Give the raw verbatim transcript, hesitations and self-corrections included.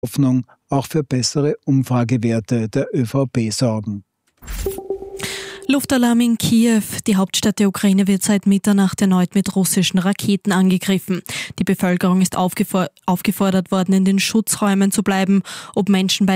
Hoffnung auch für bessere Umfragewerte der ÖVP sorgen. Luftalarm in Kiew. Die Hauptstadt der Ukraine wird seit Mitternacht erneut mit russischen Raketen angegriffen. Die Bevölkerung ist aufgefor- aufgefordert worden, in den Schutzräumen zu bleiben. Ob Menschen bei